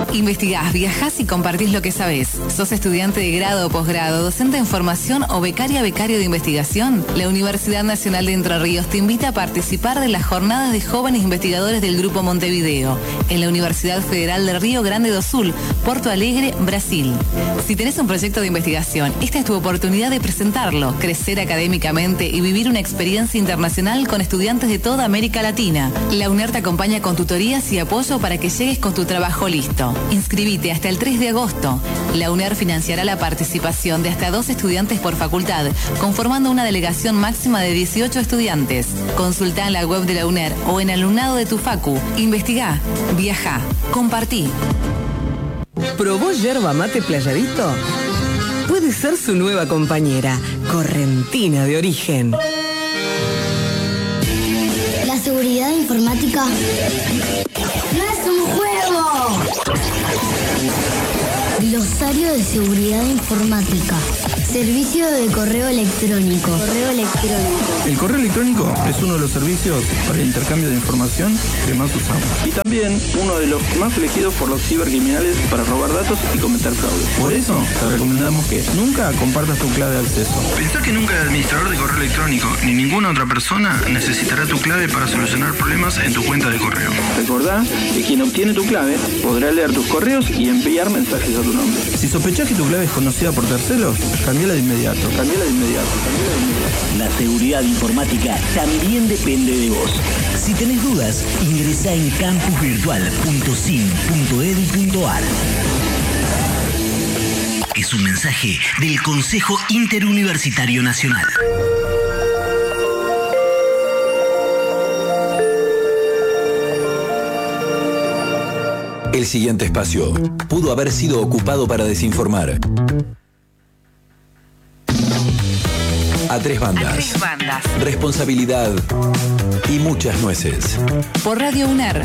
Investigás, viajás y compartís lo que sabés. ¿Sos estudiante de grado o posgrado, docente en formación o becario de investigación? La Universidad Nacional de Entre Ríos te invita a participar de las jornadas de jóvenes investigadores del Grupo Montevideo en la Universidad Federal de Río Grande do Sul, Porto Alegre, Brasil. Si tenés un proyecto de investigación, esta es tu oportunidad de presentarlo, crecer académicamente y vivir una experiencia internacional con estudiantes de toda América Latina. La UNER te acompaña con tutorías y apoyo para que llegues con tu trabajo listo. Inscribite hasta el 3 de agosto. La UNER financiará la participación de hasta 2 estudiantes por facultad, conformando una delegación máxima de 18 estudiantes. Consultá en la web de la UNER o en alumnado de tu facu. Investigá, viajá, compartí. ¿Probó yerba mate Playadito? Puede ser su nueva compañera, correntina de origen. La seguridad informática no es un juego. Glosario de seguridad informática. Servicio de correo electrónico. El correo electrónico es uno de los servicios para el intercambio de información que más usamos. Y también uno de los más elegidos por los cibercriminales para robar datos y cometer fraude. Por eso, te recomendamos que nunca compartas tu clave de acceso. Pensá que nunca el administrador de correo electrónico ni ninguna otra persona necesitará tu clave para solucionar problemas en tu cuenta de correo. Recordá que quien obtiene tu clave podrá leer tus correos y enviar mensajes a tu nombre. Si sospechás que tu clave es conocida por terceros, cambiala de inmediato. La seguridad informática también depende de vos. Si tenés dudas, ingresá en campusvirtual.sin.edu.ar. Es un mensaje del Consejo Interuniversitario Nacional. El siguiente espacio pudo haber sido ocupado para desinformar. A tres bandas. Responsabilidad y muchas nueces. Por Radio UNER.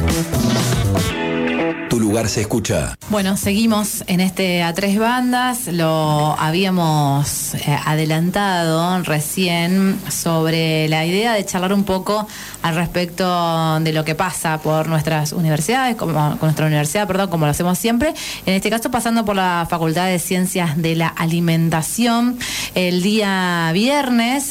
Tu lugar se escucha. Bueno, seguimos en este A Tres Bandas. Lo habíamos adelantado recién sobre la idea de charlar un poco al respecto de lo que pasa por nuestras universidades, con nuestra universidad, como lo hacemos siempre. En este caso, pasando por la Facultad de Ciencias de la Alimentación. El día viernes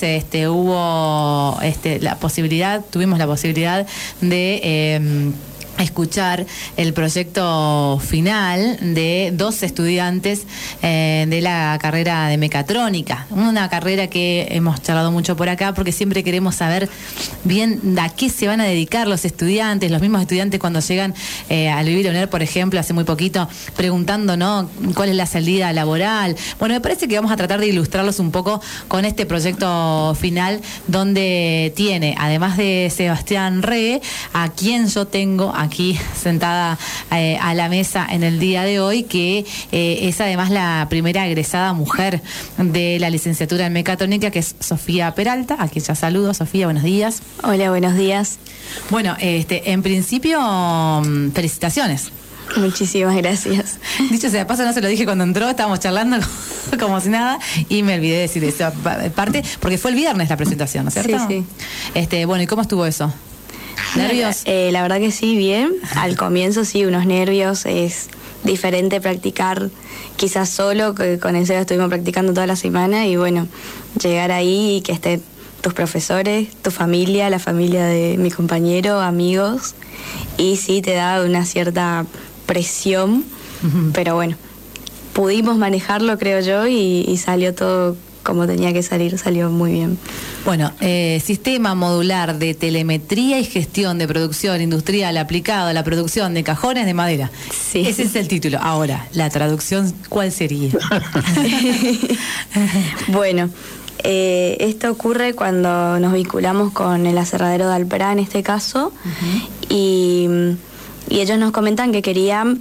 tuvimos la posibilidad de escuchar el proyecto final de 2 estudiantes de la carrera de mecatrónica, una carrera que hemos charlado mucho por acá porque siempre queremos saber bien a qué se van a dedicar los estudiantes, los mismos estudiantes cuando llegan al Vivir UNER, por ejemplo, hace muy poquito, preguntando, ¿no?, cuál es la salida laboral. Bueno, me parece que vamos a tratar de ilustrarlos un poco con este proyecto final, donde tiene, además de Sebastián Re, a quien yo tengo aquí sentada a la mesa en el día de hoy, que es además la primera egresada mujer de la licenciatura en mecatrónica, que es Sofía Peralta, a quien ya saludo. Sofía, buenos días. Hola, buenos días. Bueno, en principio, felicitaciones. Muchísimas gracias. Dicho sea de paso, no se lo dije cuando entró, estábamos charlando como si nada y me olvidé de decir esa parte, porque fue el viernes la presentación, ¿no es cierto? Sí. Bueno, ¿y cómo estuvo eso? ¿Nervios? La verdad que sí, bien. Al comienzo sí, unos nervios. Es diferente practicar quizás solo, que con el SEBA estuvimos practicando toda la semana, y bueno, llegar ahí y que estén tus profesores, tu familia, la familia de mi compañero, amigos, y sí te da una cierta presión, pero bueno, pudimos manejarlo, creo yo, y salió todo como tenía que salir, salió muy bien. Bueno, sistema modular de telemetría y gestión de producción industrial aplicado a la producción de cajones de madera. Sí. Ese es el título. Ahora, la traducción, ¿cuál sería? Bueno, esto ocurre cuando nos vinculamos con el aserradero de Alprá, en este caso, y ellos nos comentan que querían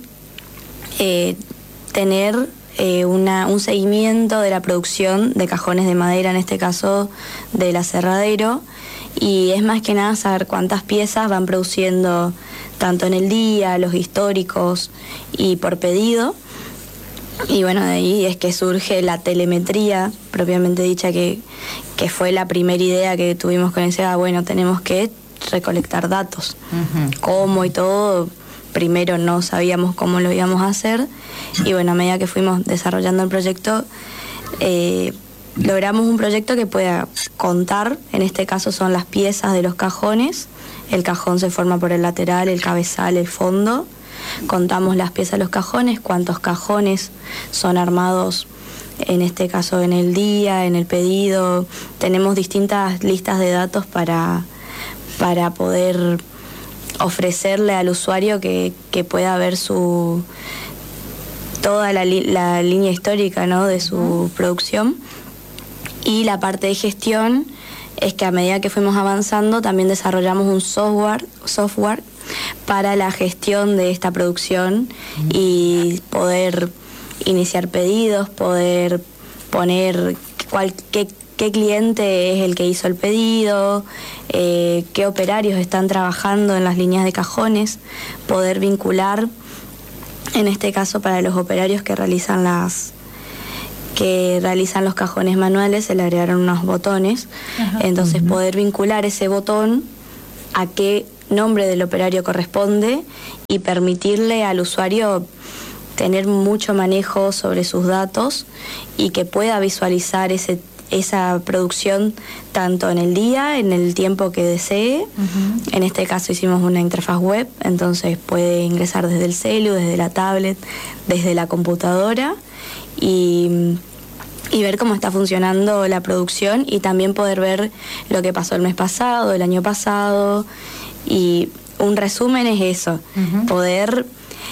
tener un seguimiento de la producción de cajones de madera, en este caso del aserradero, y es más que nada saber cuántas piezas van produciendo tanto en el día, los históricos y por pedido. Y bueno, de ahí es que surge la telemetría propiamente dicha, que fue la primera idea que tuvimos con el SEBA. Bueno, tenemos que recolectar datos, cómo y todo, primero no sabíamos cómo lo íbamos a hacer, y bueno, a medida que fuimos desarrollando el proyecto, logramos un proyecto que pueda contar, en este caso son las piezas de los cajones. El cajón se forma por el lateral, el cabezal, el fondo. Contamos las piezas de los cajones, cuántos cajones son armados, en este caso en el día, en el pedido. Tenemos distintas listas de datos para poder ofrecerle al usuario que pueda ver toda la línea histórica, ¿no?, de su producción. Y la parte de gestión es que a medida que fuimos avanzando también desarrollamos un software para la gestión de esta producción y poder iniciar pedidos, poder poner qué cliente es el que hizo el pedido, qué operarios están trabajando en las líneas de cajones, poder vincular, en este caso para los operarios que realizan los cajones manuales, se le agregaron unos botones. Ajá. Entonces poder vincular ese botón a qué nombre del operario corresponde y permitirle al usuario tener mucho manejo sobre sus datos y que pueda visualizar esa producción tanto en el día, en el tiempo que desee. Uh-huh. En este caso hicimos una interfaz web, entonces puede ingresar desde el celu, desde la tablet, desde la computadora y ver cómo está funcionando la producción, y también poder ver lo que pasó el mes pasado, el año pasado, y un resumen es eso, uh-huh, poder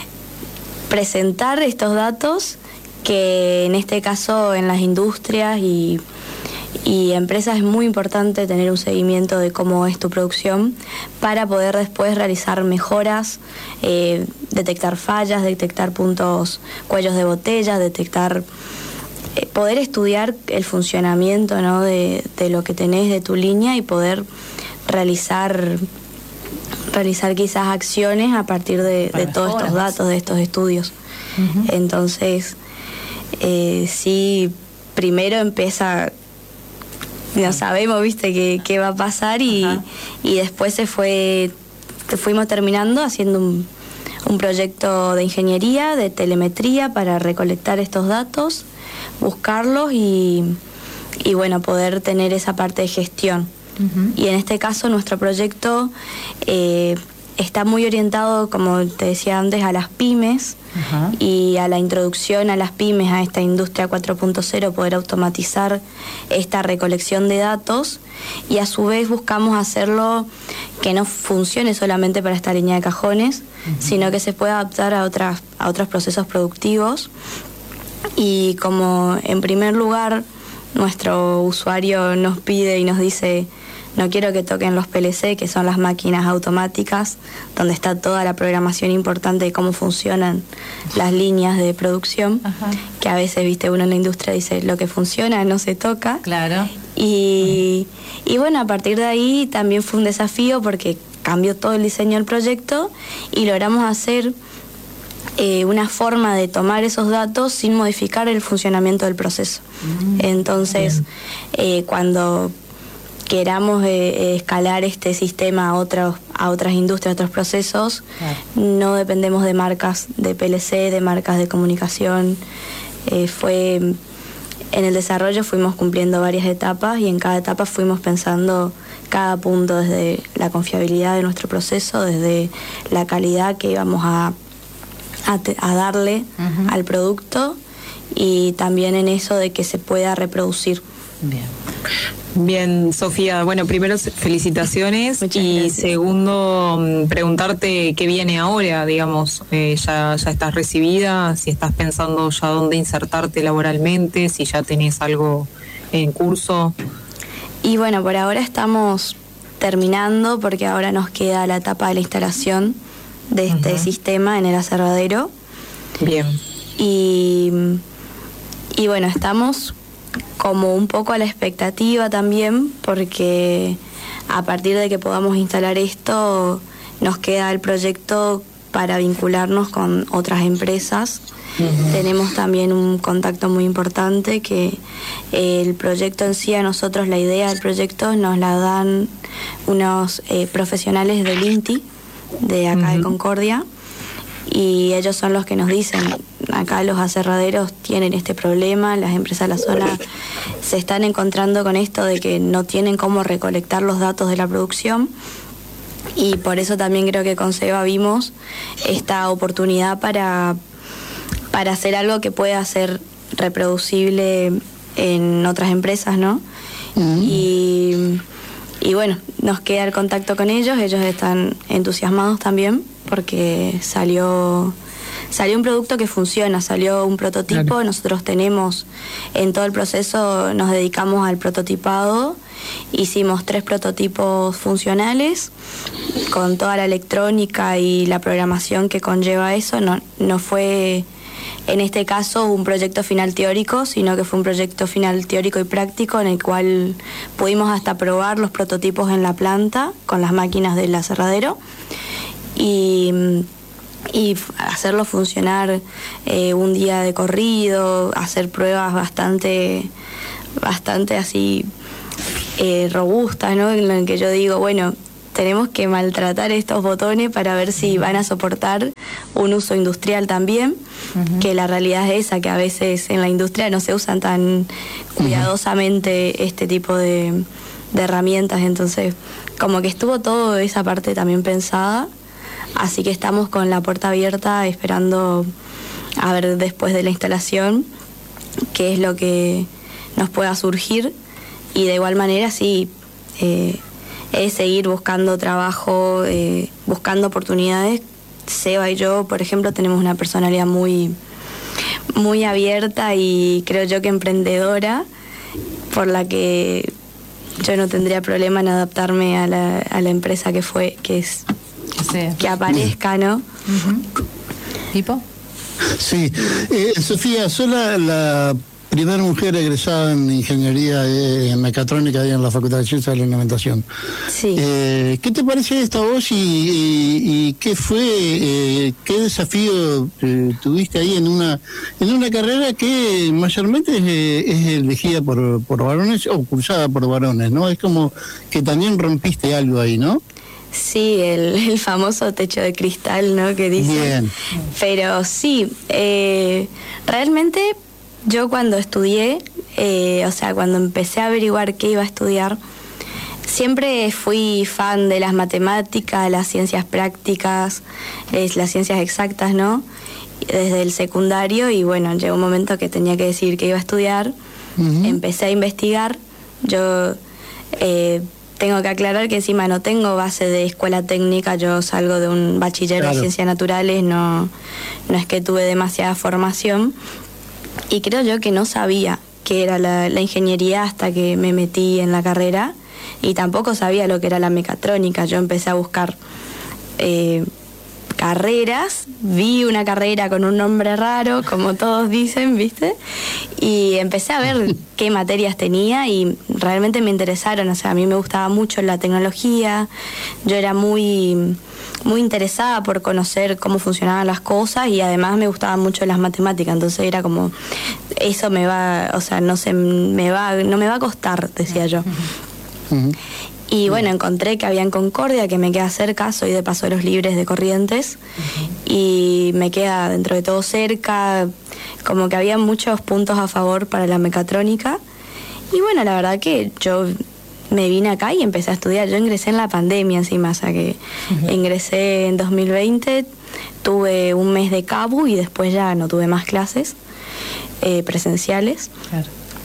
presentar estos datos que en este caso en las industrias y empresas es muy importante tener un seguimiento de cómo es tu producción para poder después realizar mejoras, detectar fallas, detectar puntos, cuellos de botella, poder estudiar el funcionamiento, ¿no?, de lo que tenés de tu línea y poder realizar quizás acciones a partir de todos estos datos, de estos estudios. Uh-huh. Entonces, sí, primero empieza, no sabemos, viste, qué va a pasar y después fuimos terminando haciendo un proyecto de ingeniería, de telemetría para recolectar estos datos, buscarlos y bueno, poder tener esa parte de gestión. Uh-huh. Y en este caso nuestro proyecto está muy orientado, como te decía antes, a las pymes. Uh-huh. Y a la introducción a las pymes, a esta industria 4.0, poder automatizar esta recolección de datos, y a su vez buscamos hacerlo que no funcione solamente para esta línea de cajones, uh-huh, sino que se pueda adaptar a otros procesos productivos. Y como en primer lugar nuestro usuario nos pide y nos dice: no quiero que toquen los PLC, que son las máquinas automáticas, donde está toda la programación importante de cómo funcionan las líneas de producción. Ajá. Que a veces, viste, uno en la industria dice, lo que funciona no se toca. Claro. Y bueno, a partir de ahí también fue un desafío porque cambió todo el diseño del proyecto y logramos hacer una forma de tomar esos datos sin modificar el funcionamiento del proceso. Entonces, cuando queramos escalar este sistema a otras industrias, a otros procesos, claro, no dependemos de marcas de PLC, de marcas de comunicación. En el desarrollo fuimos cumpliendo varias etapas y en cada etapa fuimos pensando cada punto, desde la confiabilidad de nuestro proceso, desde la calidad que íbamos a darle, uh-huh, al producto, y también en eso de que se pueda reproducir. Bien, Sofía, bueno, primero felicitaciones. Muchas gracias. Segundo, preguntarte qué viene ahora, digamos, ya estás recibida, si estás pensando ya dónde insertarte laboralmente, si ya tenés algo en curso. Y bueno, por ahora estamos terminando porque ahora nos queda la etapa de la instalación de este, uh-huh, sistema en el aserradero. Bien. Y bueno, estamos como un poco a la expectativa también, porque a partir de que podamos instalar esto, nos queda el proyecto para vincularnos con otras empresas. Uh-huh. Tenemos también un contacto muy importante, que el proyecto en sí, a nosotros la idea del proyecto nos la dan unos profesionales del INTI, de acá, uh-huh, de Concordia, y ellos son los que nos dicen, acá los aserraderos tienen este problema, las empresas de la zona se están encontrando con esto de que no tienen cómo recolectar los datos de la producción, y por eso también creo que con SEBA vimos esta oportunidad para hacer algo que pueda ser reproducible en otras empresas, ¿no? Y bueno, nos queda el contacto con ellos están entusiasmados también porque salió un producto que funciona, salió un prototipo. Claro. Nosotros tenemos, en todo el proceso nos dedicamos al prototipado, hicimos 3 prototipos funcionales con toda la electrónica y la programación que conlleva eso. No fue en este caso un proyecto final teórico, sino que fue un proyecto final teórico y práctico en el cual pudimos hasta probar los prototipos en la planta con las máquinas del aserradero y hacerlo funcionar un día de corrido, hacer pruebas bastante así robustas, ¿no? En las que yo digo, bueno, tenemos que maltratar estos botones para ver si van a soportar un uso industrial también, que la realidad es esa, que a veces en la industria no se usan tan cuidadosamente este tipo de herramientas, entonces como que estuvo toda esa parte también pensada, así que estamos con la puerta abierta esperando a ver después de la instalación qué es lo que nos pueda surgir, y de igual manera sí, es seguir buscando trabajo, buscando oportunidades. Seba y yo, por ejemplo, tenemos una personalidad muy, muy abierta y creo yo que emprendedora, por la que yo no tendría problema en adaptarme a la empresa que aparezca, ¿no? ¿Tipo? Sí. Sofía, sos la primera mujer egresada en ingeniería en mecatrónica en la Facultad de Ciencias de la Alimentación. Sí. ¿Qué te parece esta voz y qué fue, qué desafío tuviste ahí en una carrera que mayormente es elegida por varones o cursada por varones, ¿no? Es como que también rompiste algo ahí, ¿no? Sí, el famoso techo de cristal, ¿no? Que dicen. Bien. Pero sí, realmente yo cuando estudié, cuando empecé a averiguar qué iba a estudiar, siempre fui fan de las matemáticas, las ciencias prácticas, las ciencias exactas, ¿no? Desde el secundario, y bueno, llegó un momento que tenía que decidir qué iba a estudiar. Empecé a investigar. Yo tengo que aclarar que encima no tengo base de escuela técnica, yo salgo de un bachiller de ciencias naturales, no es que tuve demasiada formación. Y creo yo que no sabía qué era la ingeniería hasta que me metí en la carrera, y tampoco sabía lo que era la mecatrónica. Yo empecé a buscar carreras, vi una carrera con un nombre raro, como todos dicen, ¿viste? Y empecé a ver qué materias tenía y realmente me interesaron. O sea, a mí me gustaba mucho la tecnología, yo era muy interesada por conocer cómo funcionaban las cosas, y además me gustaban mucho las matemáticas, entonces era como, eso me va, o sea, no me va a costar, decía yo. Y bueno, encontré que había en Concordia, que me queda cerca, soy de Paso de los Libres de Corrientes, y me queda dentro de todo cerca, como que había muchos puntos a favor para la mecatrónica. Y bueno, la verdad que yo me vine acá y empecé a estudiar. Yo ingresé en la pandemia encima, o sea que ingresé en 2020, tuve un mes de CABU y después ya no tuve más clases presenciales. Claro.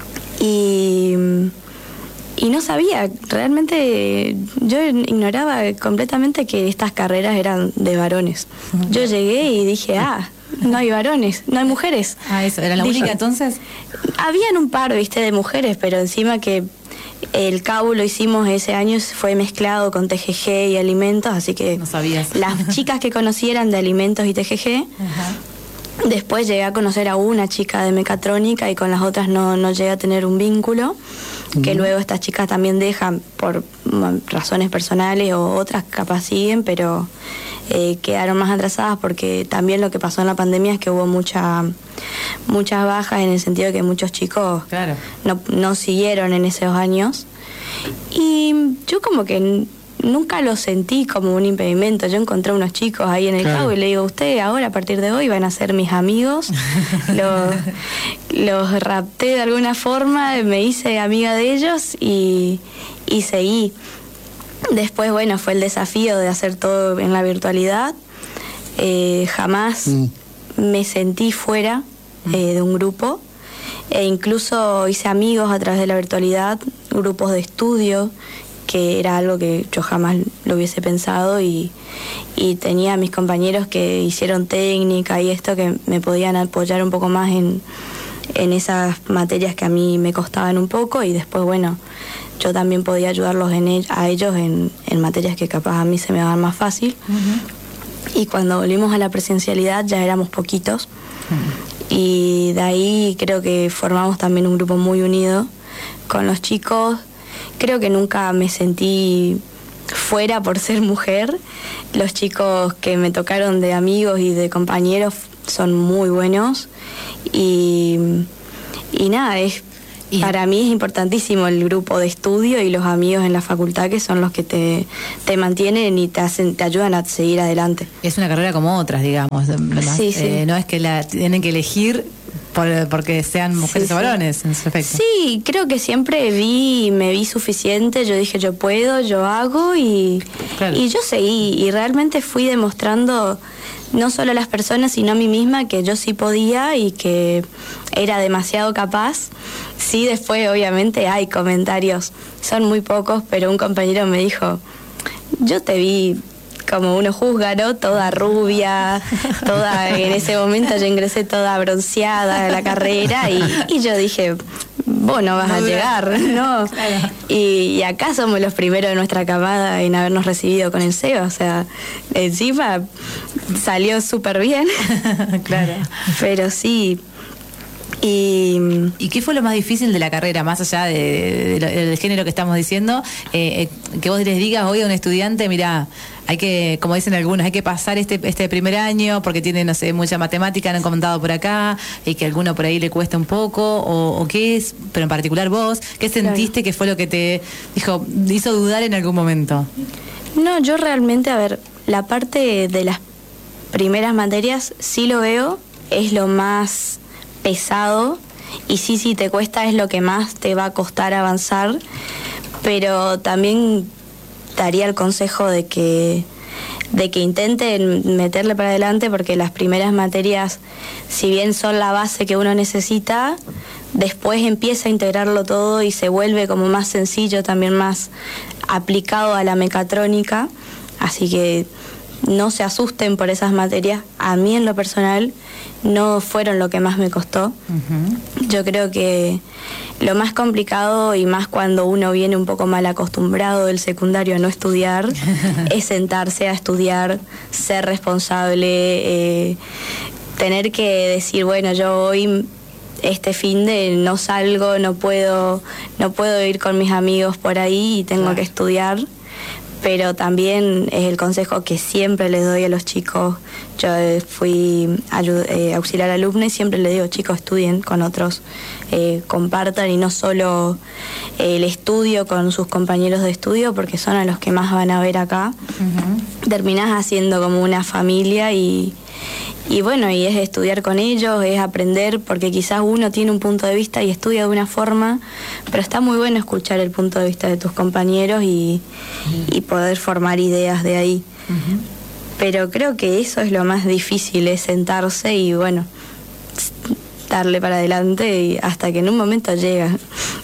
Y no sabía, realmente yo ignoraba completamente que estas carreras eran de varones. Yo llegué y dije, no hay varones, no hay mujeres. Eso, ¿era la única entonces? Habían un par, viste, de mujeres, pero encima que el CABU lo hicimos ese año, fue mezclado con TGG y alimentos, así que no sabías. Las chicas que conocí eran de alimentos y TGG. Después llegué a conocer a una chica de mecatrónica y con las otras no llegué a tener un vínculo, que luego estas chicas también dejan por razones personales, o otras capaz siguen, pero quedaron más atrasadas porque también lo que pasó en la pandemia es que hubo muchas bajas, en el sentido de que muchos chicos no siguieron en esos años. Y yo como que nunca lo sentí como un impedimento. Yo encontré unos chicos ahí en el CAU y le digo, usted ahora a partir de hoy van a ser mis amigos. Los rapté de alguna forma, me hice amiga de ellos y seguí. Después, bueno, fue el desafío de hacer todo en la virtualidad. Jamás me sentí fuera de un grupo. E incluso hice amigos a través de la virtualidad, grupos de estudio, que era algo que yo jamás lo hubiese pensado, y tenía a mis compañeros que hicieron técnica y esto, que me podían apoyar un poco más en esas materias que a mí me costaban un poco, y después, bueno, yo también podía ayudarlos a ellos en materias que capaz a mí se me daban más fácil. Y cuando volvimos a la presencialidad ya éramos poquitos. Y de ahí creo que formamos también un grupo muy unido con los chicos. Creo que nunca me sentí fuera por ser mujer. Los chicos que me tocaron de amigos y de compañeros son muy buenos. Y nada, para mí es importantísimo el grupo de estudio y los amigos en la facultad, que son los que te mantienen y te ayudan a seguir adelante. Es una carrera como otras, digamos. Sí. No es que la tienen que elegir porque sean mujeres o varones, en su efecto. Sí, creo que siempre me vi suficiente. Yo dije, yo puedo, yo hago, y yo seguí. Y realmente fui demostrando, no solo a las personas, sino a mí misma, que yo sí podía y que era demasiado capaz. Sí, después obviamente hay comentarios, son muy pocos, pero un compañero me dijo, yo te vi como uno juzga, ¿no? Toda rubia, en ese momento yo ingresé toda bronceada a la carrera, y yo dije, vos no vas a llegar, ¿no? Claro. Y acá somos los primeros de nuestra camada en habernos recibido con el SEBA, o sea, encima salió súper bien. Claro. Pero sí. ¿Y qué fue lo más difícil de la carrera, más allá del género que estamos diciendo? Que vos les digas hoy a un estudiante, mira, hay que, como dicen algunos, hay que pasar este primer año porque tiene, no sé, mucha matemática, han comentado por acá, y que a alguno por ahí le cuesta un poco, o qué es, pero en particular vos, ¿qué sentiste que fue lo que te hizo dudar en algún momento? No, yo realmente, a ver, la parte de las primeras materias sí lo veo, es lo más pesado, y sí te cuesta, es lo que más te va a costar avanzar, pero también daría el consejo de que intenten meterle para adelante, porque las primeras materias, si bien son la base que uno necesita, después empieza a integrarlo todo y se vuelve como más sencillo, también más aplicado a la mecatrónica, así que no se asusten por esas materias. A mí en lo personal no fueron lo que más me costó. Yo creo que lo más complicado, y más cuando uno viene un poco mal acostumbrado del secundario a no estudiar, es sentarse a estudiar, ser responsable, tener que decir, bueno, yo hoy este fin de no salgo, no puedo ir con mis amigos por ahí y tengo que estudiar. Pero también es el consejo que siempre les doy a los chicos. Yo fui auxiliar alumna y siempre les digo, chicos, estudien con otros, compartan, y no solo el estudio con sus compañeros de estudio, porque son a los que más van a ver acá. Terminás haciendo como una familia, y bueno, y es estudiar con ellos, es aprender, porque quizás uno tiene un punto de vista y estudia de una forma, pero está muy bueno escuchar el punto de vista de tus compañeros y poder formar ideas de ahí. Pero creo que eso es lo más difícil, es sentarse y bueno, darle para adelante y hasta que en un momento llega.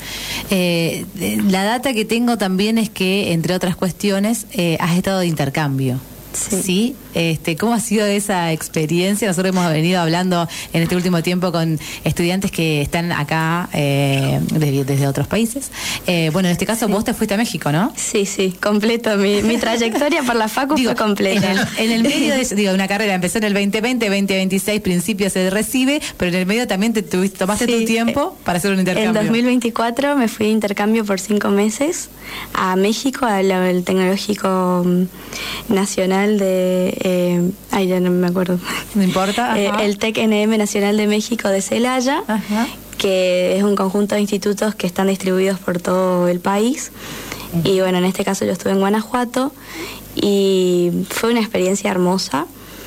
La data que tengo también es que, entre otras cuestiones, has estado de intercambio. Sí. ¿Cómo ha sido esa experiencia? Nosotros hemos venido hablando en este último tiempo con estudiantes que están acá desde otros países. Bueno, en este caso vos te fuiste a México, ¿no? Sí, completo. Mi trayectoria por la facu fue completa. En el medio de una carrera, empezó en el 2020, 2026, principio se recibe, pero en el medio también tomaste tu tiempo para hacer un intercambio. En 2024 me fui de intercambio por 5 meses a México, al Tecnológico Nacional de... ya no me acuerdo. No importa. El TEC-NM Nacional de México de Celaya, que es un conjunto de institutos que están distribuidos por todo el país. Y bueno, en este caso yo estuve en Guanajuato y fue una experiencia hermosa.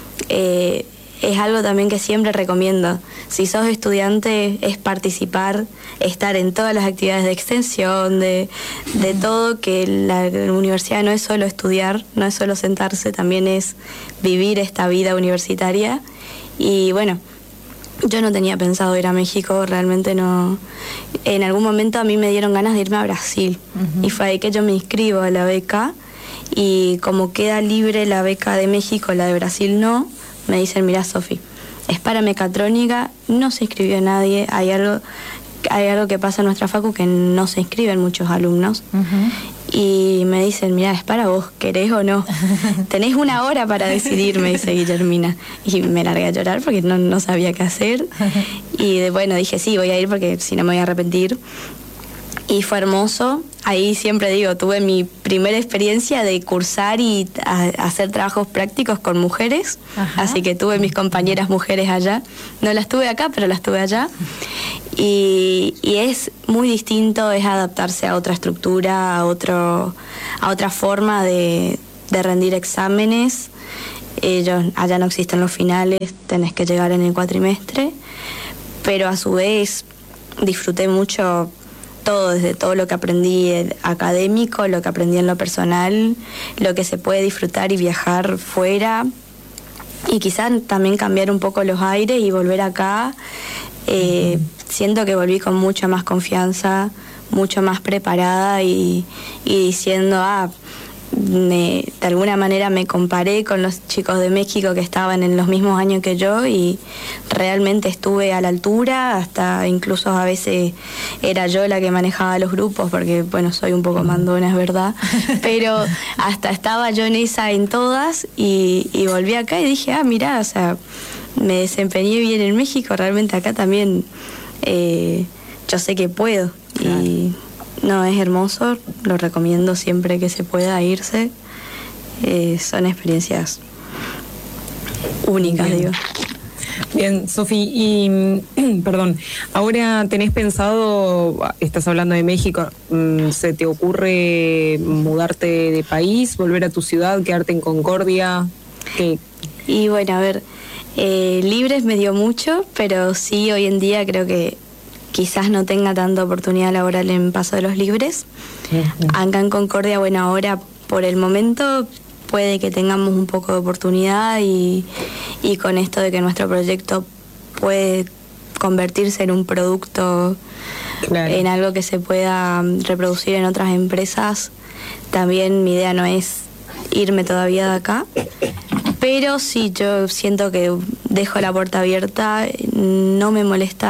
Es algo también que siempre recomiendo. Si sos estudiante, es participar, estar en todas las actividades de extensión, de todo, que la universidad no es solo estudiar, no es solo sentarse, también es vivir esta vida universitaria. Y bueno, yo no tenía pensado ir a México, realmente no. En algún momento a mí me dieron ganas de irme a Brasil, y fue ahí que yo me inscribo a la beca, y como queda libre la beca de México, la de Brasil no, me dicen, mira Sofi, es para mecatrónica, no se inscribió nadie, hay algo que pasa en nuestra facu que no se inscriben muchos alumnos. Y me dicen, mira, es para vos, ¿querés o no? Tenés 1 hora para decidir, me dice Guillermina. Y me largué a llorar porque no sabía qué hacer. Y bueno, dije, sí, voy a ir porque si no me voy a arrepentir. Y fue hermoso. Ahí siempre digo, tuve mi primera experiencia de cursar y hacer trabajos prácticos con mujeres. Así que tuve mis compañeras mujeres allá. No las tuve acá, pero las tuve allá. Y es muy distinto, es adaptarse a otra estructura, a otra forma de rendir exámenes. Allá no existen los finales, tenés que llegar en el cuatrimestre. Pero a su vez disfruté mucho todo, desde todo lo que aprendí académico, lo que aprendí en lo personal, lo que se puede disfrutar y viajar fuera, y quizás también cambiar un poco los aires y volver acá. Siento que volví con mucha más confianza, mucho más preparada y diciendo, de alguna manera me comparé con los chicos de México que estaban en los mismos años que yo y realmente estuve a la altura, hasta incluso a veces era yo la que manejaba los grupos porque, bueno, soy un poco mandona, es verdad, pero hasta estaba yo en todas y volví acá y dije, mirá, o sea, me desempeñé bien en México, realmente acá también yo sé que puedo. Claro. Y no, es hermoso, lo recomiendo siempre que se pueda irse. Son experiencias únicas, digo. Bien, Sofi, y perdón, ahora tenés pensado, estás hablando de México, ¿se te ocurre mudarte de país, volver a tu ciudad, quedarte en Concordia? ¿Qué? Y bueno, a ver, Libres me dio mucho, pero sí, hoy en día creo que quizás no tenga tanta oportunidad laboral en Paso de los Libres. Acá en Concordia, bueno, ahora por el momento puede que tengamos un poco de oportunidad y con esto de que nuestro proyecto puede convertirse en un producto, claro, en algo que se pueda reproducir en otras empresas. También mi idea no es irme todavía de acá, pero sí, yo siento que dejo la puerta abierta, no me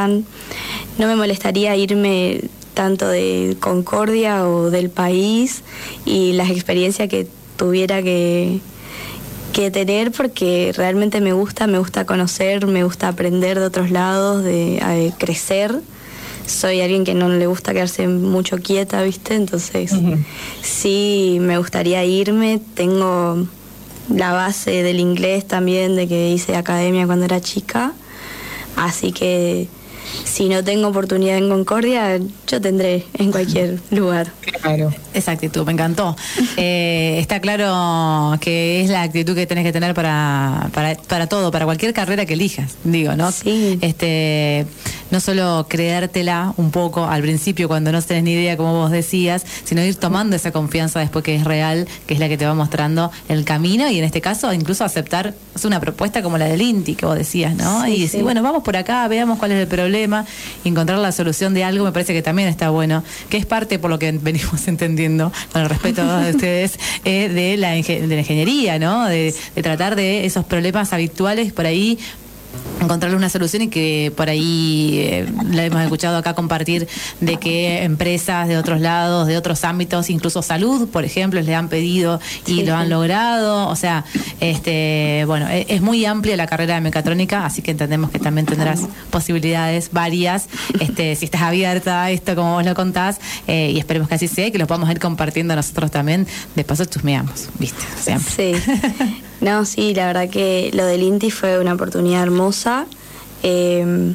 molestaría irme tanto de Concordia o del país, y las experiencias que tuviera que tener, porque realmente me gusta conocer, me gusta aprender de otros lados, de crecer. Soy alguien que no le gusta quedarse mucho quieta, ¿viste? Entonces, sí, me gustaría irme. Tengo la base del inglés también, de que hice academia cuando era chica. Así que si no tengo oportunidad en Concordia, yo tendré en cualquier lugar. Claro. Esa actitud, me encantó. Está claro que es la actitud que tenés que tener para todo, para cualquier carrera que elijas, digo, ¿no? Sí. No solo creértela un poco al principio cuando no tenés ni idea, como vos decías, sino ir tomando esa confianza después que es real, que es la que te va mostrando el camino, y en este caso incluso aceptar una propuesta como la del INTI que vos decías, ¿no? Sí, y decir, bueno, vamos por acá, veamos cuál es el problema, encontrar la solución de algo, me parece que también está bueno, que es parte, por lo que venimos entendiendo, con el respeto de ustedes, de la ingeniería, ¿no? De tratar de esos problemas habituales por ahí, encontrarle una solución, y que por ahí la hemos escuchado acá compartir de que empresas de otros lados, de otros ámbitos, incluso salud, por ejemplo, les han pedido y lo han logrado. O sea, bueno, es muy amplia la carrera de mecatrónica, así que entendemos que también tendrás posibilidades varias, si estás abierta a esto como vos lo contás, y esperemos que así sea, y que los podamos ir compartiendo nosotros también. De paso chusmeamos, ¿viste? Siempre. Sí. No, sí, la verdad que lo del INTI fue una oportunidad hermosa.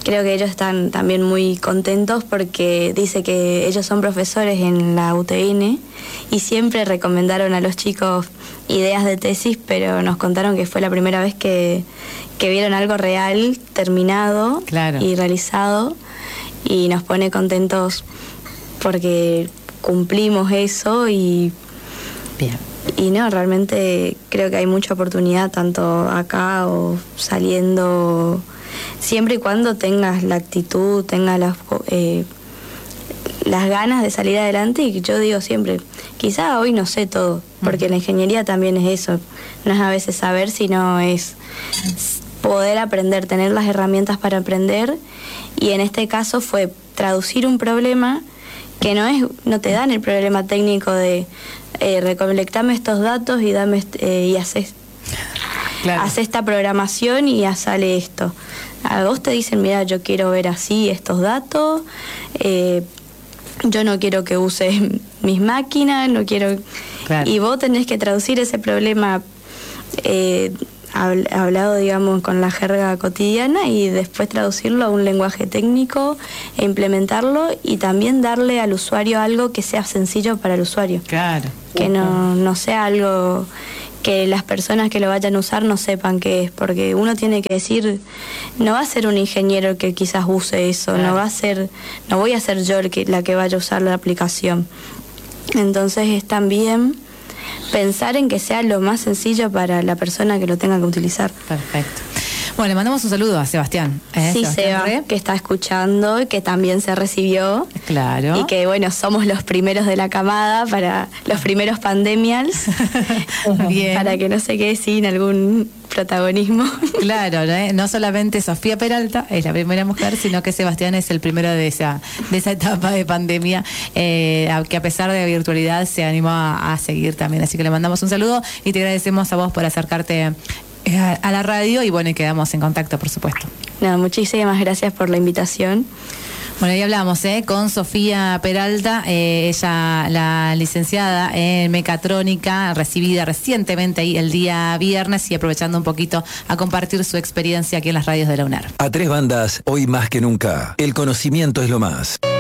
creo que ellos están también muy contentos porque dice que ellos son profesores en la UTN y siempre recomendaron a los chicos ideas de tesis, pero nos contaron que fue la primera vez que vieron algo real, terminado y realizado, y nos pone contentos porque cumplimos eso y no, realmente creo que hay mucha oportunidad tanto acá o saliendo, siempre y cuando tengas la actitud, tengas las ganas de salir adelante. Y yo digo siempre, quizá hoy no sé todo, porque la ingeniería también es eso, no es a veces saber, sino es poder aprender, tener las herramientas para aprender, y en este caso fue traducir un problema que no te dan el problema técnico de recolectame estos datos y dame y haces esta programación y ya sale esto. A vos te dicen, mira, yo quiero ver así estos datos, yo no quiero que uses mis máquinas, no quiero... Y vos tenés que traducir ese problema hablado, digamos, con la jerga cotidiana, y después traducirlo a un lenguaje técnico e implementarlo, y también darle al usuario algo que sea sencillo para el usuario. Que no sea algo que las personas que lo vayan a usar no sepan qué es, porque uno tiene que decir, no va a ser un ingeniero que quizás use eso, no voy a ser yo la que vaya a usar la aplicación. Entonces es también pensar en que sea lo más sencillo para la persona que lo tenga que utilizar. Perfecto. Bueno, le mandamos un saludo a Sebastián. Sí, Sebastián Seba, que está escuchando y que también se recibió. Claro. Y que, bueno, somos los primeros de la camada, para los primeros pandemials. Bien. Para que no se quede sin algún protagonismo. Claro, no solamente Sofía Peralta es la primera mujer, sino que Sebastián es el primero de esa etapa de pandemia, que a pesar de la virtualidad se animó a seguir también. Así que le mandamos un saludo y te agradecemos a vos por acercarte a la radio, y bueno, y quedamos en contacto, por supuesto. No, muchísimas gracias por la invitación. Bueno, ahí hablamos con Sofía Peralta, ella la licenciada en mecatrónica, recibida recientemente ahí el día viernes, y aprovechando un poquito a compartir su experiencia aquí en las radios de la UNER. A tres bandas, hoy más que nunca, el conocimiento es lo más.